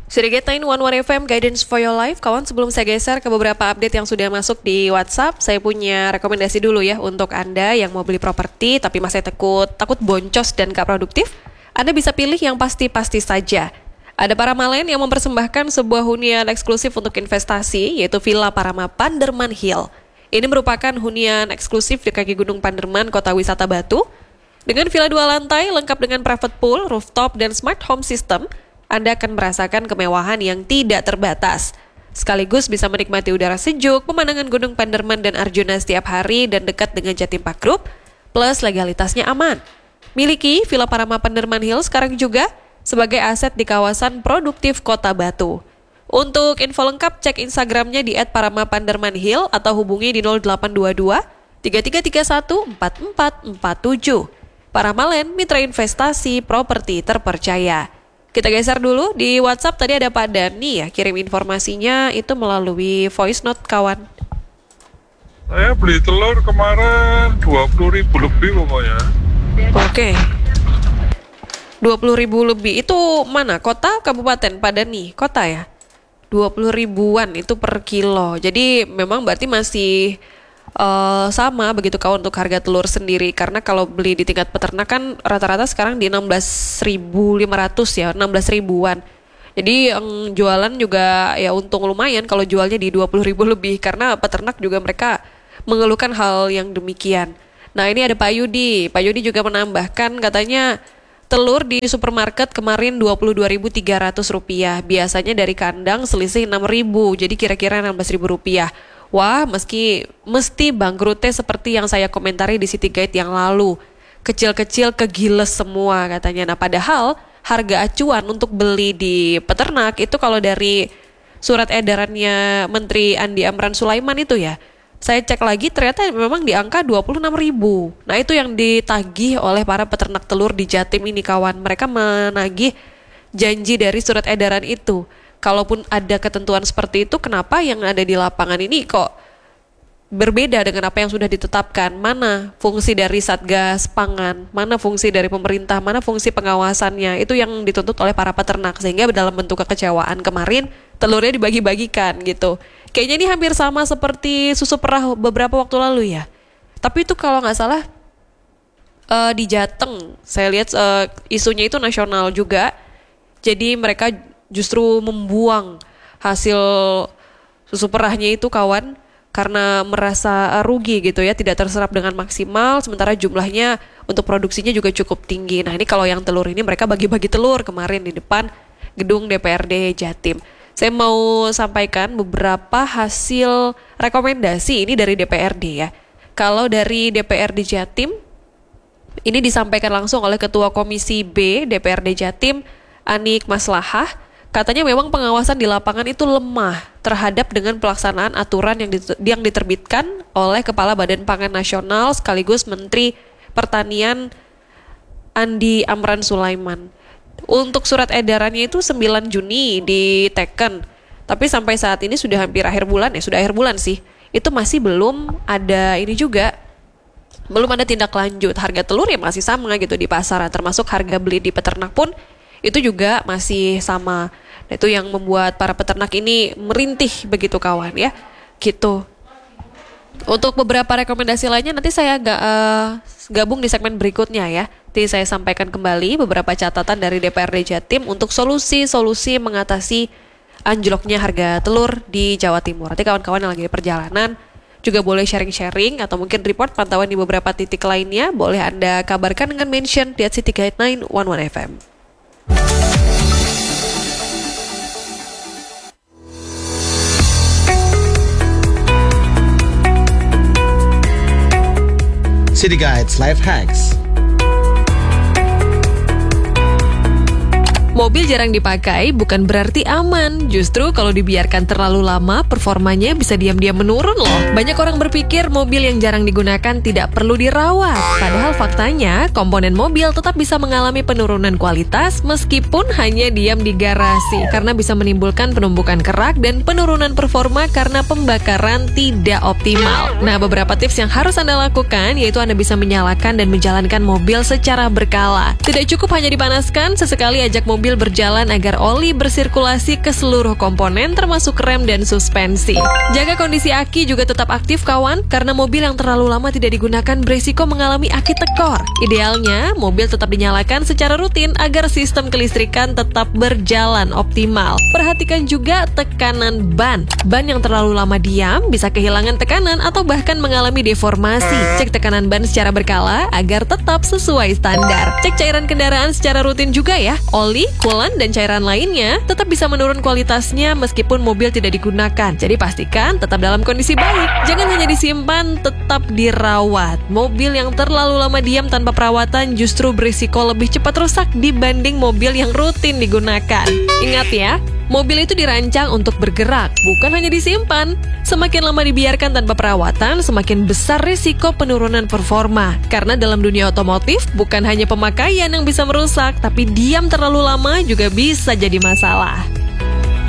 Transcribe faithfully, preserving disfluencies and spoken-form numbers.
Surigate sembilan satu satu F M, Guidance for Your Life. Kawan, sebelum saya geser ke beberapa update yang sudah masuk di WhatsApp, saya punya rekomendasi dulu ya untuk Anda yang mau beli properti tapi masih takut takut boncos dan gak produktif. Anda bisa pilih yang pasti-pasti saja. Ada Paramalen yang mempersembahkan sebuah hunian eksklusif untuk investasi, yaitu Villa Parama Panderman Hill. Ini merupakan hunian eksklusif di kaki Gunung Panderman, Kota Wisata Batu. Dengan villa dua lantai, lengkap dengan private pool, rooftop, dan smart home system, Anda akan merasakan kemewahan yang tidak terbatas. Sekaligus bisa menikmati udara sejuk, pemandangan Gunung Panderman dan Arjuna setiap hari, dan dekat dengan Jatim Park Group, plus legalitasnya aman. Miliki Villa Parama Panderman Hill sekarang juga sebagai aset di kawasan produktif Kota Batu. Untuk info lengkap, cek Instagramnya di et parama panderman hill atau hubungi di nol delapan dua dua tiga tiga tiga satu empat empat empat tujuh. Paramalen, mitra investasi properti terpercaya. Kita geser dulu, di WhatsApp tadi ada Pak Dani ya, kirim informasinya itu melalui voice note kawan. Saya beli telur kemarin dua puluh ribu lebih pokoknya. Oke. dua puluh ribu lebih, itu mana? Kota, kabupaten, Pak Dani? Kota ya? dua puluh ribuan itu per kilo. Jadi memang berarti masih uh, sama begitu kawan untuk harga telur sendiri. Karena kalau beli di tingkat peternak kan rata-rata sekarang di enam belas ribu lima ratus ya, enam belas ribuan. Jadi yang jualan juga ya untung lumayan kalau jualnya di dua puluh ribu lebih. Karena peternak juga mereka mengeluhkan hal yang demikian. Nah, ini ada Pak Yudi. Pak Yudi juga menambahkan katanya telur di supermarket kemarin dua puluh dua ribu tiga ratus rupiah. Biasanya dari kandang selisih enam ribu. Jadi kira-kira enam belas ribu rupiah. Wah, meski mesti bangkrutnya seperti yang saya komentari di City Guide yang lalu. Kecil-kecil kegiles semua katanya. Nah, padahal harga acuan untuk beli di peternak itu kalau dari surat edarannya Menteri Andi Amran Sulaiman itu ya, saya cek lagi ternyata memang di angka dua puluh enam ribu. Nah, itu yang ditagih oleh para peternak telur di Jatim ini kawan. Mereka menagih janji dari surat edaran itu. Kalaupun ada ketentuan seperti itu, kenapa yang ada di lapangan ini kok berbeda dengan apa yang sudah ditetapkan? Mana fungsi dari Satgas Pangan? Mana fungsi dari pemerintah? Mana fungsi pengawasannya? Itu yang dituntut oleh para peternak. Sehingga dalam bentuk kekecewaan kemarin, telurnya dibagi-bagikan gitu. Kayaknya ini hampir sama seperti susu perah beberapa waktu lalu ya. Tapi itu kalau nggak salah uh, di Jateng, saya lihat uh, isunya itu nasional juga. Jadi mereka justru membuang hasil susu perahnya itu kawan karena merasa rugi gitu ya, tidak terserap dengan maksimal. Sementara jumlahnya untuk produksinya juga cukup tinggi. Nah, ini kalau yang telur ini mereka bagi-bagi telur kemarin di depan gedung D P R D Jatim. Saya mau sampaikan beberapa hasil rekomendasi ini dari D P R D ya. Kalau dari D P R D Jatim, ini disampaikan langsung oleh Ketua Komisi B D P R D Jatim, Anik Maslahah. Katanya memang pengawasan di lapangan itu lemah terhadap dengan pelaksanaan aturan yang, dit- yang diterbitkan oleh Kepala Badan Pangan Nasional sekaligus Menteri Pertanian Andi Amran Sulaiman. Untuk surat edarannya itu sembilan Juni diteken, tapi sampai saat ini sudah hampir akhir bulan ya, sudah akhir bulan sih. Itu masih belum ada ini juga, belum ada tindak lanjut. Harga telur ya masih sama gitu di pasaran, termasuk harga beli di peternak pun itu juga masih sama. Nah, itu yang membuat para peternak ini merintih begitu kawan ya, gitu. Untuk beberapa rekomendasi lainnya nanti saya ga, uh, gabung di segmen berikutnya ya. Nanti saya sampaikan kembali beberapa catatan dari D P R D Jatim untuk solusi-solusi mengatasi anjloknya harga telur di Jawa Timur. Nanti kawan-kawan yang lagi di perjalanan juga boleh sharing-sharing atau mungkin report pantauan di beberapa titik lainnya. Boleh Anda kabarkan dengan mention di City Guide sembilan satu satu F M. City Guides Life Hacks. Mobil jarang dipakai bukan berarti aman. Justru kalau dibiarkan terlalu lama, performanya bisa diam-diam menurun loh. Banyak orang berpikir mobil yang jarang digunakan tidak perlu dirawat. Padahal faktanya, komponen mobil tetap bisa mengalami penurunan kualitas meskipun hanya diam di garasi. Karena bisa menimbulkan penumbukan kerak dan penurunan performa karena pembakaran tidak optimal. Nah, beberapa tips yang harus Anda lakukan yaitu Anda bisa menyalakan dan menjalankan mobil secara berkala. Tidak cukup hanya dipanaskan, sesekali ajak mobil mobil berjalan agar oli bersirkulasi ke seluruh komponen termasuk rem dan suspensi. Jaga kondisi aki juga tetap aktif kawan, karena mobil yang terlalu lama tidak digunakan berisiko mengalami aki tekor. Idealnya, mobil tetap dinyalakan secara rutin agar sistem kelistrikan tetap berjalan optimal. Perhatikan juga tekanan ban. Ban yang terlalu lama diam bisa kehilangan tekanan atau bahkan mengalami deformasi. Cek tekanan ban secara berkala agar tetap sesuai standar. Cek cairan kendaraan secara rutin juga ya. Oli, coolant, dan cairan lainnya tetap bisa menurun kualitasnya meskipun mobil tidak digunakan. Jadi pastikan tetap dalam kondisi baik. Jangan hanya disimpan, tetap dirawat. Mobil yang terlalu lama diam tanpa perawatan justru berisiko lebih cepat rusak dibanding mobil yang rutin digunakan. Ingat ya, mobil itu dirancang untuk bergerak, bukan hanya disimpan. Semakin lama dibiarkan tanpa perawatan, semakin besar risiko penurunan performa. Karena dalam dunia otomotif, bukan hanya pemakaian yang bisa merusak, tapi diam terlalu lama juga bisa jadi masalah.